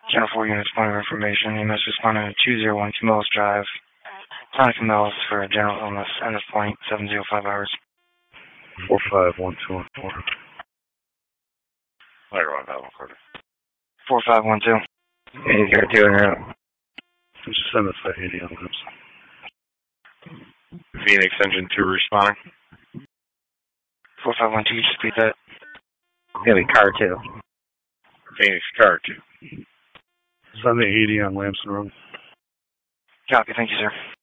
Channel 4 units, point of information. You must respond to 201 Camillus Drive. Town of Camillus for a general illness. End of point, 705 hours. 451214. Later on, that one quarter. 4512. 802 en route. Just send us that 80 on lips. Phoenix Engine 2 responding. 4512, just repeat that. It's going to be car 2. Phoenix Car 2. Send the 80 on Lamson Road. Copy, thank you, sir.